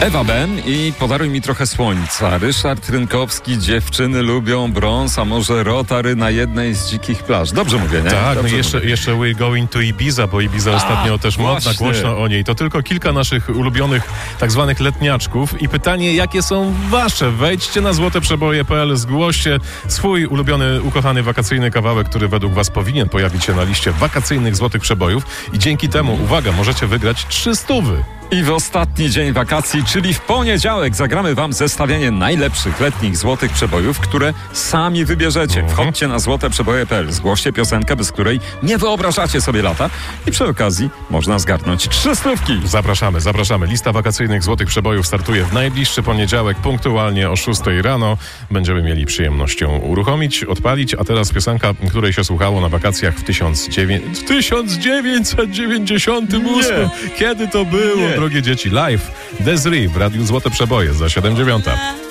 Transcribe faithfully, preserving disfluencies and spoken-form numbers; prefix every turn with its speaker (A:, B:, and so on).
A: Ewa Ben i Podaruj mi trochę słońca. Ryszard Rynkowski, Dziewczyny lubią brąz, a może Rotary na jednej z dzikich plaż. Dobrze mówię, nie?
B: Tak,
A: Dobrze
B: no i jeszcze, jeszcze We're Going to Ibiza, bo Ibiza
A: A,
B: ostatnio też modna,
A: właśnie.
B: głośno o niej. To tylko kilka naszych ulubionych tak zwanych letniaczków i pytanie, jakie są wasze? Wejdźcie na złote przeboje kropka p l, zgłoście swój ulubiony, ukochany wakacyjny kawałek, który według was powinien pojawić się na liście wakacyjnych złotych przebojów i dzięki temu, uwaga, możecie wygrać trzy stówy.
A: I w ostatni dzień wakacji, czyli w poniedziałek, zagramy wam zestawienie najlepszych letnich złotych przebojów, które sami wybierzecie. Wchodźcie na złote przeboje kropka p l, zgłoście piosenkę, bez której nie wyobrażacie sobie lata i przy okazji można zgarnąć trzy stówki.
B: Zapraszamy, zapraszamy. Lista wakacyjnych złotych przebojów startuje w najbliższy poniedziałek, punktualnie o szóstej rano. Będziemy mieli przyjemność ją uruchomić, odpalić, a teraz piosenka, której się słuchało na wakacjach w tysiąc dziewięćset dziewięćdziesiątym ósmym. Kiedy to było,
A: Nie.
B: drogie dzieci? Live, Desiree w Radiu Złote Przeboje za siedem dziewiąta.